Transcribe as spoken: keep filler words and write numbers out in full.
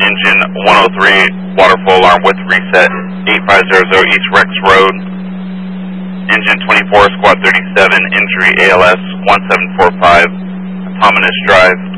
Engine one oh three, water flow alarm with reset, eight five zero zero East Rex Road. Engine twenty-four, Squad thirty-seven, injury A L S one seven four five, Autonomous Drive.